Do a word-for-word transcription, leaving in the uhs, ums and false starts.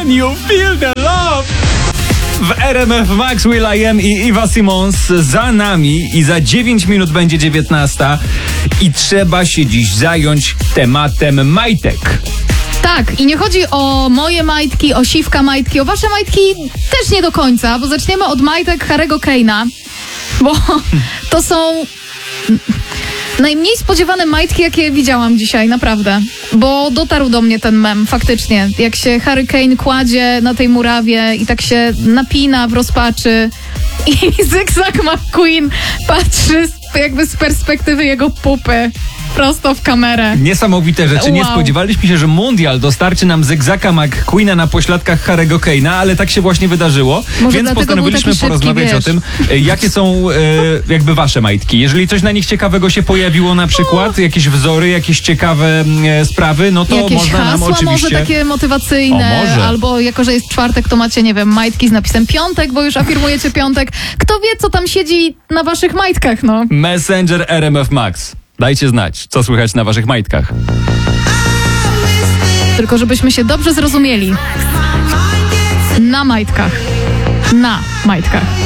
Can you feel the love? W R M F Max will.i.am i Eva Simons za nami i za dziewięć minut będzie dziewiętnasta i trzeba się dziś zająć tematem majtek. Tak, i nie chodzi o moje majtki, o siwka majtki, o wasze majtki też nie do końca, bo zaczniemy od majtek Harry'ego Kane'a, bo to są najmniej spodziewane majtki, jakie widziałam dzisiaj, naprawdę. Bo dotarł do mnie ten mem, faktycznie. Jak się Harry Kane kładzie na tej murawie i tak się napina w rozpaczy i Zygzak McQueen patrzy jakby z perspektywy jego pupy prosto w kamerę. Niesamowite rzeczy. Nie Wow. spodziewaliśmy się, że Mundial dostarczy nam Zygzaka McQueena na pośladkach Harry'ego Kane'a, ale tak się właśnie wydarzyło. Może Więc dlatego postanowiliśmy był taki porozmawiać szybki, o tym, e, jakie są e, jakby wasze majtki. Jeżeli coś na nich ciekawego się pojawiło na przykład, jakieś wzory, jakieś ciekawe e, sprawy, no to Jakieś można nam hasła oczywiście... może takie motywacyjne, O, może. albo jako, że jest czwartek, to macie, nie wiem, majtki z napisem piątek, bo już afirmujecie piątek. Kto wie, co tam siedzi na waszych majtkach, no. Messenger R M F Max. Dajcie znać, co słychać na waszych majtkach. Tylko żebyśmy się dobrze zrozumieli. Na majtkach. Na majtkach.